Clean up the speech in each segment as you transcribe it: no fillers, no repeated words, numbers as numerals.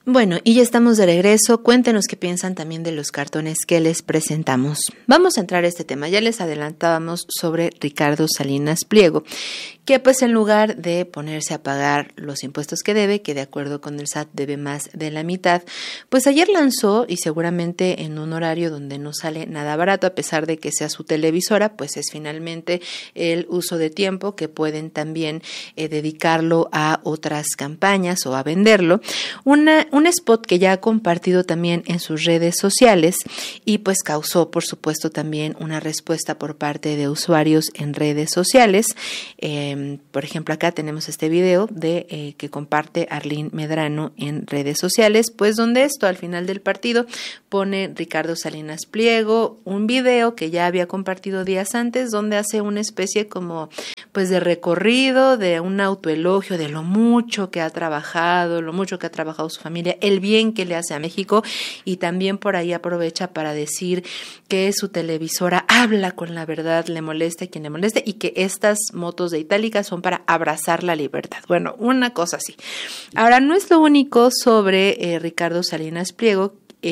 Bueno, y ya estamos de regreso. Cuéntenos qué piensan también de los cartones que les presentamos. Vamos a entrar a este tema. Ya les adelantábamos sobre Ricardo Salinas Pliego, que pues en lugar de ponerse a pagar los impuestos que debe, que de acuerdo con el SAT debe más de la mitad, pues ayer lanzó, y seguramente en un horario donde no sale nada barato, a pesar de que sea su televisora, pues es finalmente el uso de tiempo que pueden también dedicarlo a otras campañas o a venderlo. Un spot que ya ha compartido también en sus redes sociales y pues causó, por supuesto, también una respuesta por parte de usuarios en redes sociales. Por ejemplo, acá tenemos este video que comparte Arlene Medrano en redes sociales, pues donde esto al final del partido pone Ricardo Salinas Pliego, un video que ya había compartido días antes, donde hace una especie como pues de recorrido, de un autoelogio de lo mucho que ha trabajado su familia, el bien que le hace a México, y también por ahí aprovecha para decir que su televisora habla con la verdad, le moleste a quien le moleste, y que estas motos de itálica son para abrazar la libertad. Bueno, una cosa así. Ahora, no es lo único sobre Ricardo Salinas Pliego,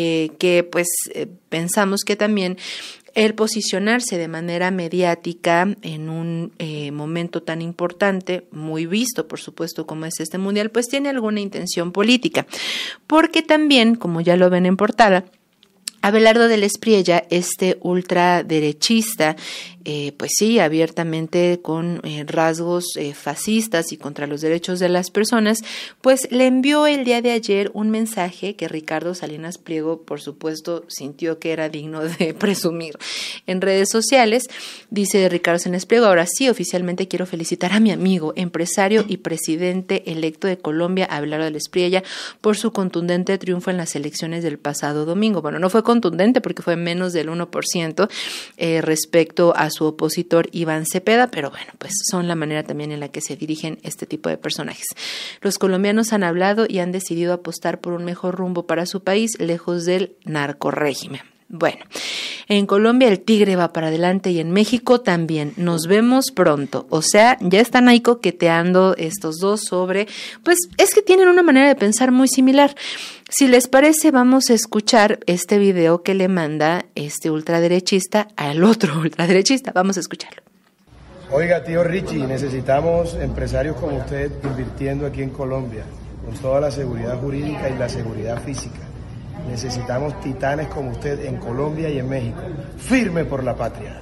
que pues pensamos que también el posicionarse de manera mediática en un momento tan importante, muy visto por supuesto como es este mundial, pues tiene alguna intención política, porque también, como ya lo ven en portada, Abelardo del Espriella, este ultraderechista, pues sí, abiertamente con rasgos fascistas y contra los derechos de las personas, pues le envió el día de ayer un mensaje que Ricardo Salinas Pliego, por supuesto, sintió que era digno de presumir en redes sociales. Dice Ricardo Salinas Pliego: ahora sí, oficialmente quiero felicitar a mi amigo, empresario y presidente electo de Colombia, Abelardo del Espriella, por su contundente triunfo en las elecciones del pasado domingo. Bueno, no fue contundente porque fue menos del 1% respecto a su opositor Iván Cepeda, pero bueno, pues son la manera también en la que se dirigen este tipo de personajes. Los colombianos han hablado y han decidido apostar por un mejor rumbo para su país, lejos del narcorrégimen. Bueno, en Colombia el tigre va para adelante y en México también. Nos vemos pronto. O sea, ya están ahí coqueteando estos dos sobre, pues es que tienen una manera de pensar muy similar. Si les parece, vamos a escuchar este video que le manda este ultraderechista al otro ultraderechista. Vamos a escucharlo. Oiga, tío Richie, necesitamos empresarios como usted invirtiendo aquí en Colombia, con toda la seguridad jurídica y la seguridad física. Necesitamos titanes como usted en Colombia y en México. Firme por la patria.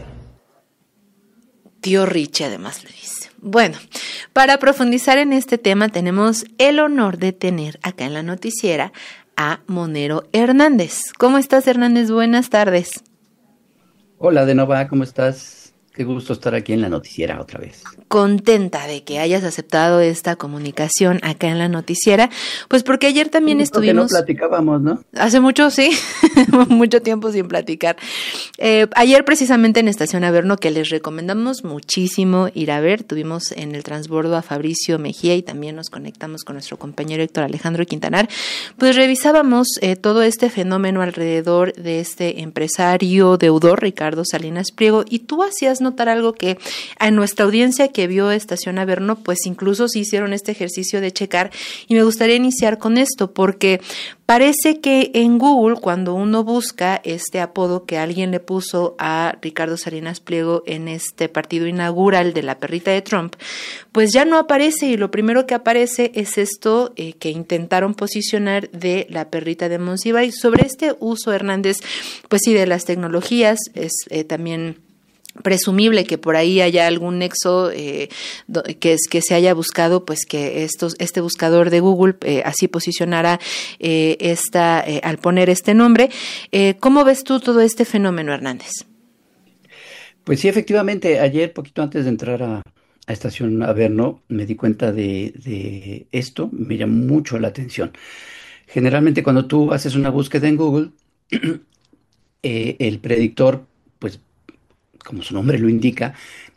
Tío Richie además le dice. Bueno, para profundizar en este tema tenemos el honor de tener acá en la noticiera a Monero Hernández. ¿Cómo estás, Hernández? Buenas tardes. Hola, Denova, ¿cómo estás? Qué gusto estar aquí en la noticiera otra vez. Contenta de que hayas aceptado esta comunicación acá en la noticiera, pues porque ayer también estuvimos... Que no platicábamos, ¿no? Hace mucho, sí, mucho tiempo sin platicar. Ayer precisamente en Estación Averno, que les recomendamos muchísimo ir a ver, tuvimos en el transbordo a Fabricio Mejía y también nos conectamos con nuestro compañero Héctor Alejandro Quintanar, pues revisábamos todo este fenómeno alrededor de este empresario deudor, Ricardo Salinas Pliego, y tú hacías notar algo que a nuestra audiencia que vio Estación Averno, pues incluso sí hicieron este ejercicio de checar, y me gustaría iniciar con esto, porque parece que en Google, cuando uno busca este apodo que alguien le puso a Ricardo Salinas Pliego en este partido inaugural de la perrita de Trump, pues ya no aparece, y lo primero que aparece es esto que intentaron posicionar de la perrita de Monsiváis. Sobre este uso, Hernández, pues sí, de las tecnologías, es también presumible que por ahí haya algún nexo que se haya buscado, pues que este buscador de Google así posicionara al poner este nombre. ¿Cómo ves tú todo este fenómeno, Hernández? Pues sí, efectivamente, ayer, poquito antes de entrar a Estación Averno, me di cuenta de esto, me llamó mucho la atención. Generalmente cuando tú haces una búsqueda en Google, el predictor, pues como su nombre lo indica,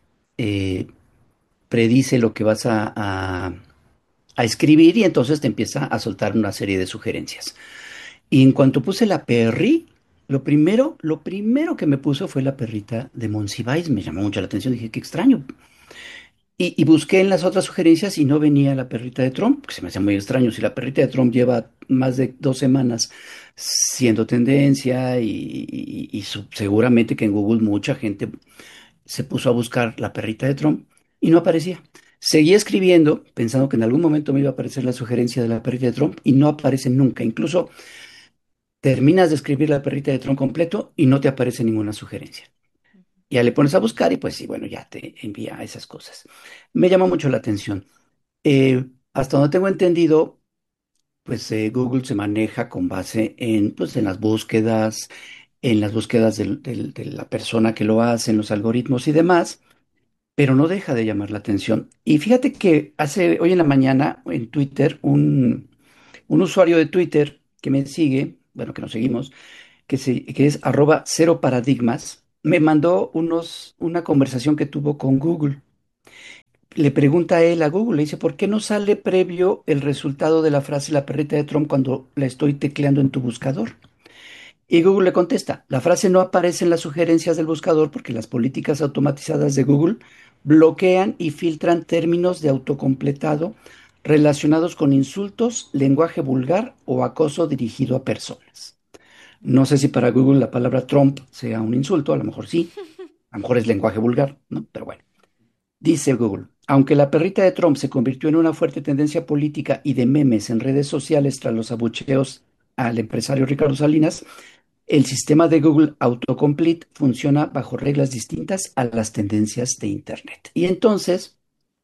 predice lo que vas a escribir y entonces te empieza a soltar una serie de sugerencias. Y en cuanto puse la perri, lo primero que me puso fue la perrita de Monsiváis. Me llamó mucho la atención, dije, qué extraño. Y busqué en las otras sugerencias y no venía la perrita de Trump, que se me hacía muy extraño. Si la perrita de Trump lleva más de 2 semanas siendo tendencia seguramente que en Google mucha gente se puso a buscar la perrita de Trump y no aparecía. Seguí escribiendo pensando que en algún momento me iba a aparecer la sugerencia de la perrita de Trump y no aparece nunca. Incluso terminas de escribir la perrita de Trump completo y no te aparece ninguna sugerencia. Ya le pones a buscar y pues sí, bueno, ya te envía esas cosas. Me llamó mucho la atención. Hasta donde tengo entendido, pues Google se maneja con base en, pues, en las búsquedas de la persona que lo hace, en los algoritmos y demás, pero no deja de llamar la atención. Y fíjate que hoy en la mañana en Twitter, un usuario de Twitter que me sigue, bueno, que nos seguimos, que es @0paradigmas, me mandó una conversación que tuvo con Google. Le pregunta a él a Google, le dice, ¿por qué no sale previo el resultado de la frase la perrita de Trump cuando la estoy tecleando en tu buscador? Y Google le contesta, la frase no aparece en las sugerencias del buscador porque las políticas automatizadas de Google bloquean y filtran términos de autocompletado relacionados con insultos, lenguaje vulgar o acoso dirigido a personas. No sé si para Google la palabra Trump sea un insulto, a lo mejor sí, a lo mejor es lenguaje vulgar, ¿no? Pero bueno. Dice Google, aunque la perrita de Trump se convirtió en una fuerte tendencia política y de memes en redes sociales tras los abucheos al empresario Ricardo Salinas, el sistema de Google Autocomplete funciona bajo reglas distintas a las tendencias de Internet. Y entonces,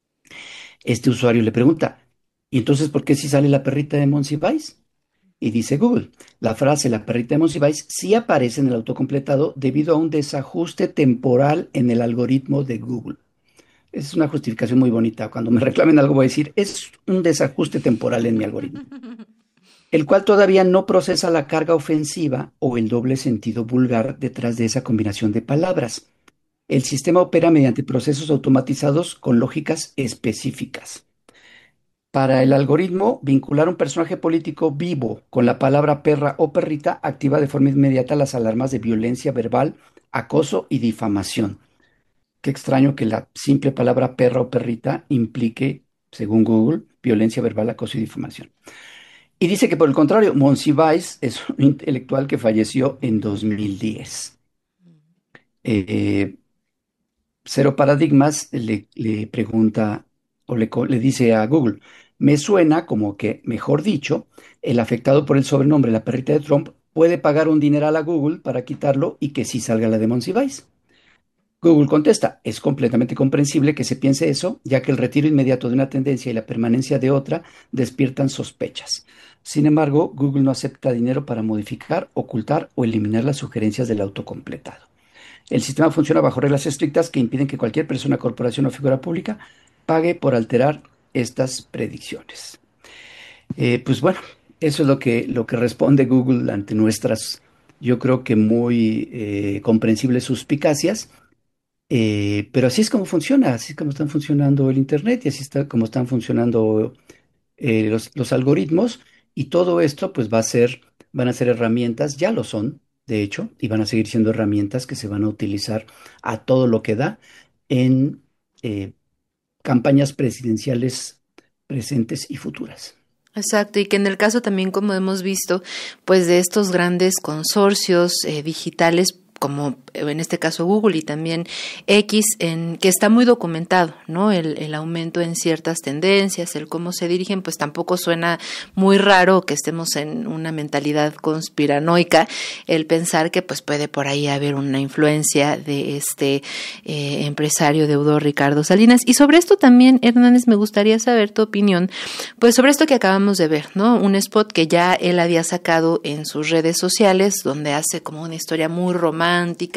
este usuario le pregunta, ¿y entonces por qué si sale la perrita de Monsiváis? Y dice Google, la frase la perrita de Monsiváis sí aparece en el autocompletado debido a un desajuste temporal en el algoritmo de Google. Es una justificación muy bonita. Cuando me reclamen algo voy a decir, es un desajuste temporal en mi algoritmo, el cual todavía no procesa la carga ofensiva o el doble sentido vulgar detrás de esa combinación de palabras. El sistema opera mediante procesos automatizados con lógicas específicas. Para el algoritmo, vincular un personaje político vivo con la palabra perra o perrita activa de forma inmediata las alarmas de violencia verbal, acoso y difamación. Qué extraño que la simple palabra perra o perrita implique, según Google, violencia verbal, acoso y difamación. Y dice que por el contrario, Monsiváis es un intelectual que falleció en 2010. Cero Paradigmas le pregunta o le dice a Google, me suena como que, mejor dicho, el afectado por el sobrenombre La Perrita de Trump puede pagar un dineral a Google para quitarlo y que sí salga la de Monsiváis. Google contesta, es completamente comprensible que se piense eso, ya que el retiro inmediato de una tendencia y la permanencia de otra despiertan sospechas. Sin embargo, Google no acepta dinero para modificar, ocultar o eliminar las sugerencias del autocompletado. El sistema funciona bajo reglas estrictas que impiden que cualquier persona, corporación o figura pública pague por alterar estas predicciones. Pues bueno, eso es lo que responde Google ante nuestras, yo creo que muy comprensibles suspicacias. Pero así es como funciona, así es como están funcionando el Internet y así está como están funcionando los algoritmos y todo esto pues van a ser herramientas, ya lo son, de hecho, y van a seguir siendo herramientas que se van a utilizar a todo lo que da en campañas presidenciales presentes y futuras. Exacto, y que en el caso también, como hemos visto, pues de estos grandes consorcios digitales, como en este caso Google y también X, que está muy documentado, ¿no? El aumento en ciertas tendencias, el cómo se dirigen, pues tampoco suena muy raro que estemos en una mentalidad conspiranoica, el pensar que pues puede por ahí haber una influencia de este empresario deudor Ricardo Salinas. Y sobre esto también, Hernández, me gustaría saber tu opinión, pues sobre esto que acabamos de ver, ¿no? Un spot que ya él había sacado en sus redes sociales, donde hace como una historia muy romántica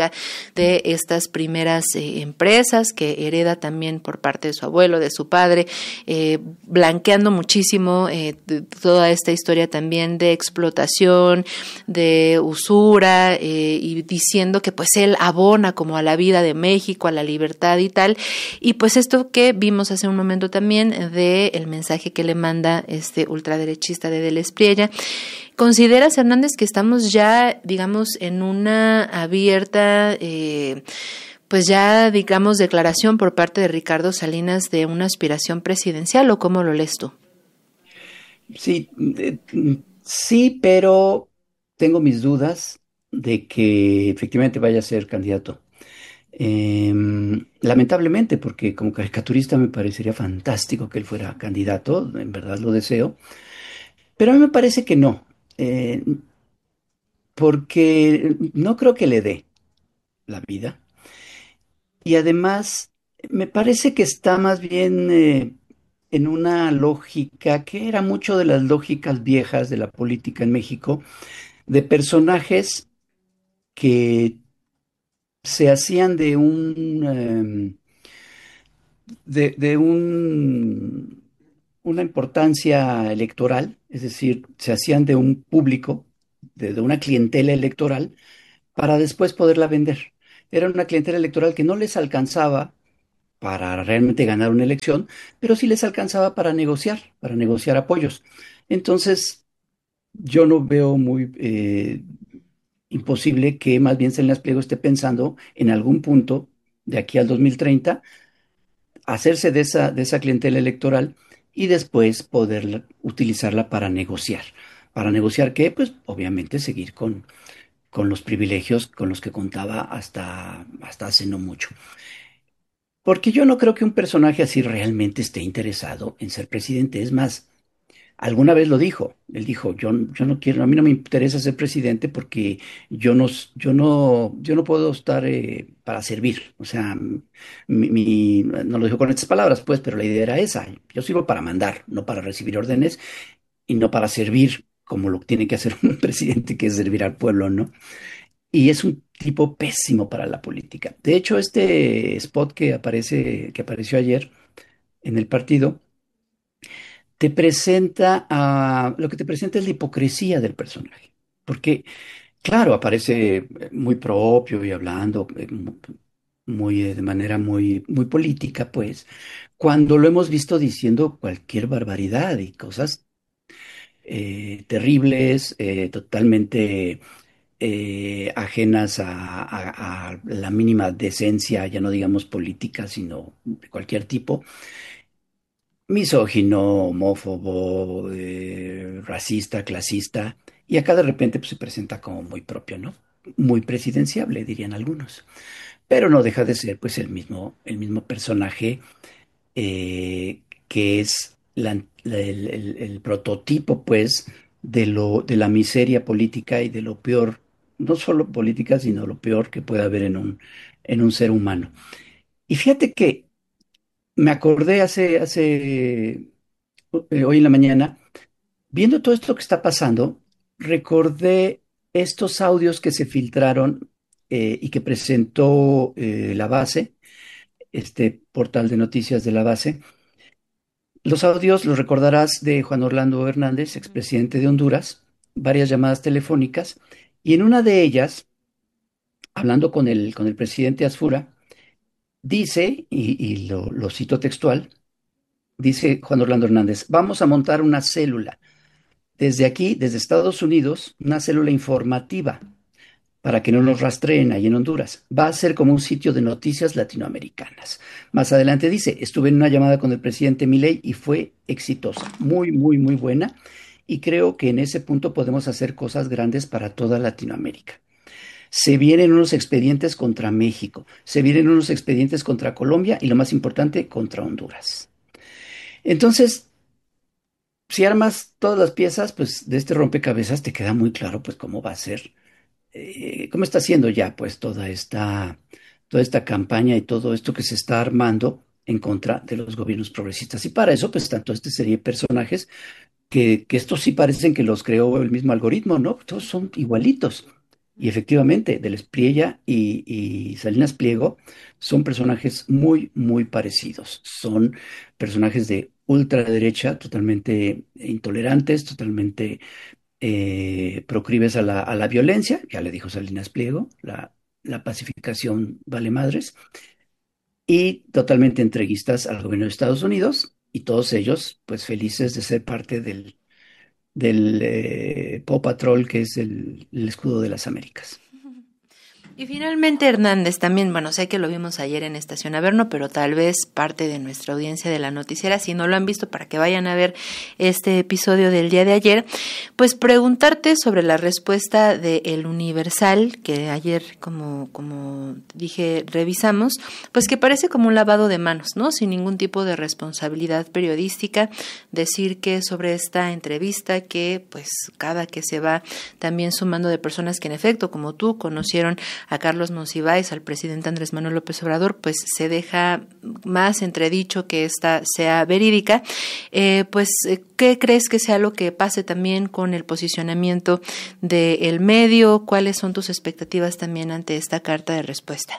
de estas primeras empresas que hereda también por parte de su abuelo, de su padre, blanqueando muchísimo toda esta historia también de explotación, de usura, y diciendo que pues él abona como a la vida de México, a la libertad y tal, y pues esto que vimos hace un momento también de el mensaje que le manda este ultraderechista de Del Espriella. ¿Consideras, Hernández, que estamos ya, digamos, en una abierta pues ya digamos declaración por parte de Ricardo Salinas de una aspiración presidencial, ¿o cómo lo lees tú? Sí, sí, pero tengo mis dudas de que efectivamente vaya a ser candidato. Lamentablemente, porque como caricaturista me parecería fantástico que él fuera candidato, en verdad lo deseo, pero a mí me parece que no, eh, porque no creo que le dé la vida. Y además, me parece que está más bien en una lógica que era mucho de las lógicas viejas de la política en México, de personajes que se hacían de una importancia electoral, es decir, se hacían de un público, de una clientela electoral, para después poderla vender. Era una clientela electoral que no les alcanzaba para realmente ganar una elección, pero sí les alcanzaba para negociar apoyos. Entonces, yo no veo muy imposible que más bien Salinas Pliego esté pensando en algún punto de aquí al 2030 hacerse de esa clientela electoral y después poder utilizarla para negociar. ¿Para negociar qué? Pues obviamente seguir con los privilegios con los que contaba hasta hace no mucho. Porque yo no creo que un personaje así realmente esté interesado en ser presidente. Es más, alguna vez lo dijo. Él dijo, yo no quiero, a mí no me interesa ser presidente porque yo no puedo estar para servir. O sea, no lo dijo con estas palabras, pues, pero la idea era esa. Yo sirvo para mandar, no para recibir órdenes y no para servir como lo tiene que hacer un presidente, que es servir al pueblo, ¿no? Y es un tipo pésimo para la política. De hecho, este spot que apareció ayer en el partido, lo que te presenta es la hipocresía del personaje. Porque, claro, aparece muy propio y hablando de manera muy política, pues, cuando lo hemos visto diciendo cualquier barbaridad y cosas terribles, totalmente ajenas a la mínima decencia, ya no digamos política, sino de cualquier tipo, misógino, homófobo, racista, clasista, y acá de repente pues, se presenta como muy propio, ¿no? Muy presidenciable, dirían algunos. Pero no deja de ser pues el mismo personaje que es el prototipo, pues, de la miseria política y de lo peor, no solo política, sino lo peor que puede haber en un ser humano. Y fíjate que me acordé hoy en la mañana, viendo todo esto que está pasando, recordé estos audios que se filtraron y que presentó La Base, este portal de noticias de La Base. Los audios los recordarás de Juan Orlando Hernández, expresidente de Honduras, varias llamadas telefónicas, y en una de ellas, hablando con el presidente Asfura, dice, y lo cito textual, dice Juan Orlando Hernández, vamos a montar una célula desde aquí, desde Estados Unidos, una célula informativa para que no nos rastreen ahí en Honduras. Va a ser como un sitio de noticias latinoamericanas. Más adelante dice, estuve en una llamada con el presidente Milei y fue exitosa, muy buena, y creo que en ese punto podemos hacer cosas grandes para toda Latinoamérica. Se vienen unos expedientes contra México, se vienen unos expedientes contra Colombia y lo más importante, contra Honduras. Entonces, si armas todas las piezas, pues de este rompecabezas te queda muy claro pues cómo va a ser cómo está haciendo ya pues toda esta campaña y todo esto que se está armando en contra de los gobiernos progresistas. Y para eso, pues, tanto esta serie de personajes que estos sí parecen que los creó el mismo algoritmo, ¿no? Todos son igualitos. Y efectivamente, Del Espriella y Salinas Pliego son personajes muy parecidos. Son personajes de ultraderecha, totalmente intolerantes, totalmente proclives a a la violencia, ya le dijo Salinas Pliego, la pacificación vale madres, y totalmente entreguistas al gobierno de Estados Unidos, y todos ellos, pues felices de ser parte del Paw Patrol, que es el escudo de las Américas. Y finalmente Hernández también, bueno, sé que lo vimos ayer en Estación Averno, pero tal vez parte de nuestra audiencia de la noticiera, si no lo han visto, para que vayan a ver este episodio del día de ayer, pues preguntarte sobre la respuesta de El Universal, que ayer, como dije, revisamos, pues que parece como un lavado de manos, ¿no? Sin ningún tipo de responsabilidad periodística, decir que sobre esta entrevista que pues cada que se va también sumando de personas que en efecto, como tú, conocieron a Carlos Monsiváis, al presidente Andrés Manuel López Obrador, pues se deja más entredicho que esta sea verídica. ¿Qué crees que sea lo que pase también con el posicionamiento del medio? ¿Cuáles son tus expectativas también ante esta carta de respuesta?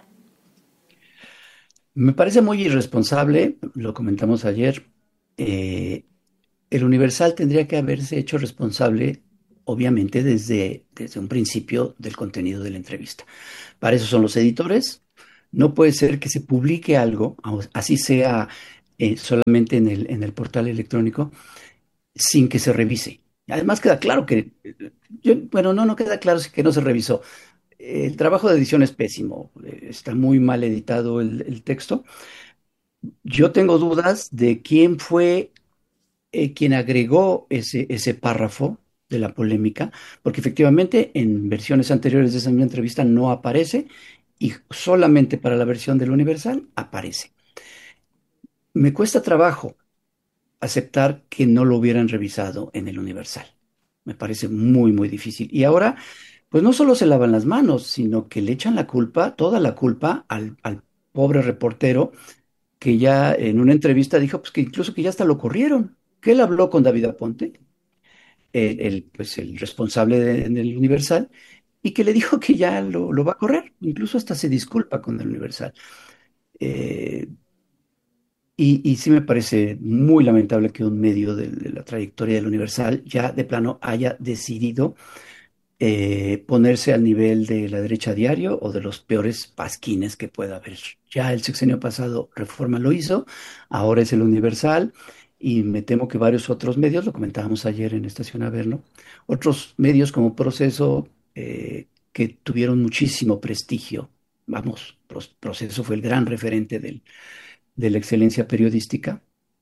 Me parece muy irresponsable, lo comentamos ayer. El Universal tendría que haberse hecho responsable, obviamente, desde un principio del contenido de la entrevista. Para eso son los editores. No puede ser que se publique algo, así sea solamente en el portal electrónico, sin que se revise. Además queda claro que, bueno, no queda claro que no se revisó. El trabajo de edición es pésimo, está muy mal editado el texto. Yo tengo dudas de quién fue quien agregó ese párrafo de la polémica, porque efectivamente en versiones anteriores de esa misma entrevista no aparece y solamente para la versión del Universal aparece. Me cuesta trabajo aceptar que no lo hubieran revisado en el Universal. Me parece muy, muy difícil. Y ahora, pues no solo se lavan las manos, sino que le echan la culpa, toda la culpa al pobre reportero que ya en una entrevista dijo pues que incluso que ya hasta lo corrieron, que él habló con David Aponte, pues el responsable en el Universal, y que le dijo que ya lo va a correr, incluso hasta se disculpa con el Universal. Eh, y sí me parece muy lamentable que un medio de la trayectoria del Universal ya de plano haya decidido ponerse al nivel de la derecha diario o de los peores pasquines que pueda haber. Ya el sexenio pasado Reforma lo hizo, ahora es el Universal y me temo que varios otros medios, lo comentábamos ayer en Estación Averno, otros medios como Proceso que tuvieron muchísimo prestigio. Vamos, Proceso fue el gran referente de la excelencia periodística,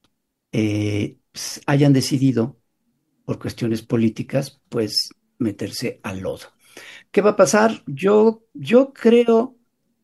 hayan decidido por cuestiones políticas, pues meterse al lodo. ¿Qué va a pasar? Yo creo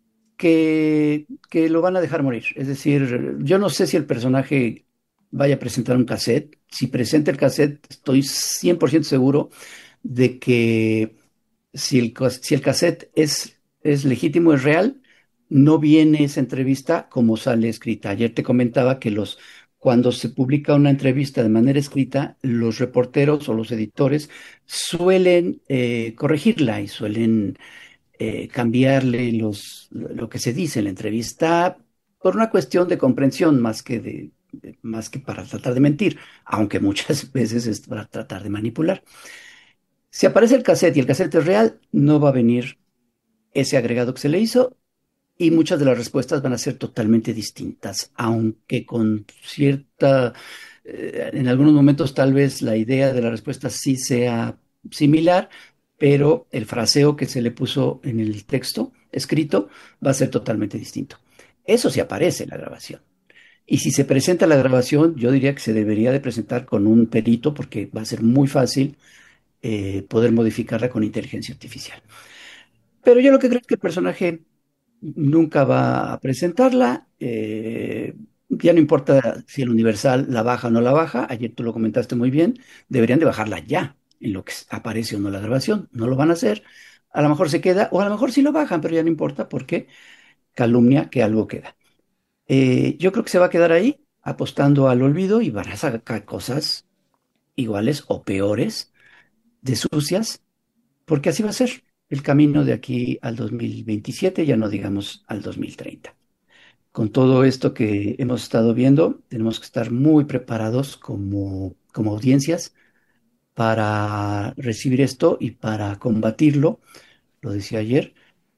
que lo van a dejar morir. Es decir, yo no sé si el personaje vaya a presentar un cassette. Si presenta el cassette, estoy 100% seguro de que si el cassette es legítimo, es real, no viene esa entrevista como sale escrita. Ayer te comentaba que cuando se publica una entrevista de manera escrita, los reporteros o los editores suelen corregirla y suelen cambiarle lo que se dice en la entrevista por una cuestión de comprensión más que para tratar de mentir, aunque muchas veces es para tratar de manipular. Si aparece el cassette y el cassette es real, no va a venir ese agregado que se le hizo y muchas de las respuestas van a ser totalmente distintas, aunque con cierta, en algunos momentos tal vez la idea de la respuesta sí sea similar, pero el fraseo que se le puso en el texto escrito va a ser totalmente distinto. Eso sí aparece en la grabación. Y si se presenta la grabación, yo diría que se debería de presentar con un perito porque va a ser muy fácil poder modificarla con inteligencia artificial. Pero yo lo que creo es que el personaje nunca va a presentarla. Ya no importa si el Universal la baja o no la baja. Ayer tú lo comentaste muy bien. Deberían de bajarla ya en lo que aparece o no la grabación. No lo van a hacer. A lo mejor se queda, o a lo mejor sí lo bajan, pero ya no importa porque calumnia que algo queda. Yo creo que se va a quedar ahí apostando al olvido y van a sacar cosas iguales o peores de sucias, porque así va a ser el camino de aquí al 2027, ya no digamos al 2030. Con todo esto que hemos estado viendo, tenemos que estar muy preparados como audiencias para recibir esto y para combatirlo, lo decía ayer,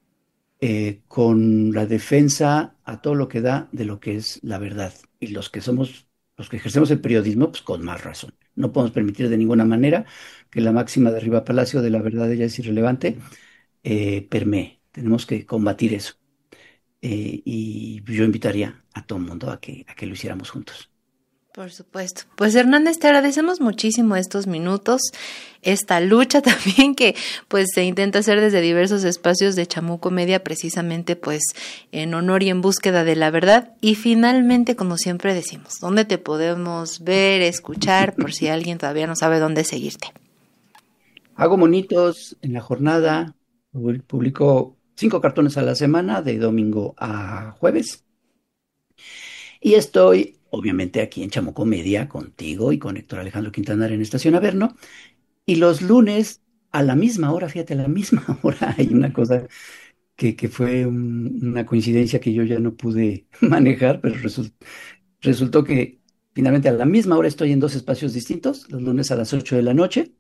con la defensa a todo lo que da de lo que es la verdad. Y los que ejercemos el periodismo, pues con más razón. No podemos permitir de ninguna manera que la máxima de Riva Palacio de la verdad ella es irrelevante permee. Tenemos que combatir eso. Y yo invitaría a todo el mundo a que lo hiciéramos juntos. Por supuesto. Pues Hernández, te agradecemos muchísimo estos minutos, esta lucha también que pues se intenta hacer desde diversos espacios de Chamuco Media, precisamente pues en honor y en búsqueda de la verdad. Y finalmente, como siempre decimos, ¿dónde te podemos ver, escuchar, por si alguien todavía no sabe dónde seguirte? Hago monitos en la jornada, publico 5 cartones a la semana, de domingo a jueves. Y estoy, obviamente, aquí en Chamuco Media contigo y con Héctor Alejandro Quintanar en Estación Averno. Y los lunes a la misma hora, fíjate, a la misma hora, hay una cosa que fue una coincidencia que yo ya no pude manejar, pero resultó que finalmente a la misma hora estoy en 2 espacios distintos, los lunes a las 8 de la noche.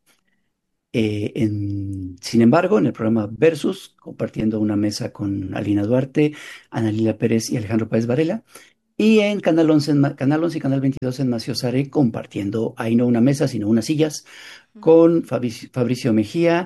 Sin embargo, en el programa Versus, compartiendo una mesa con Alina Duarte, Ana Lila Pérez y Alejandro Páez Varela. Y en Canal 11, Canal 11 y Canal 22 en Maciosare, compartiendo ahí no una mesa, sino unas sillas, con Fabricio Mejía.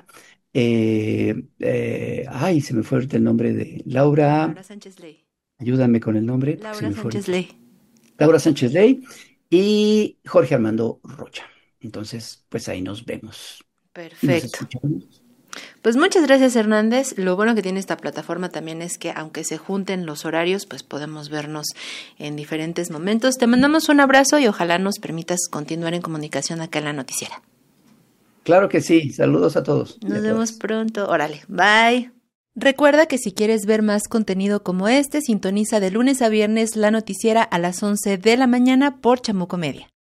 Ay, se me fue ahorita el nombre de Laura. Laura Sánchez Ley. Ayúdame con el nombre. Laura Sánchez Ley. Laura Sánchez Ley y Jorge Armando Rocha. Entonces, pues ahí nos vemos. Perfecto. Pues muchas gracias, Hernández. Lo bueno que tiene esta plataforma también es que aunque se junten los horarios, pues podemos vernos en diferentes momentos. Te mandamos un abrazo y ojalá nos permitas continuar en comunicación acá en la noticiera. Claro que sí. Saludos a todos. Nos vemos pronto. Órale, bye. Recuerda que si quieres ver más contenido como este, sintoniza de lunes a viernes la noticiera a las 11 de la mañana por Chamuco Media.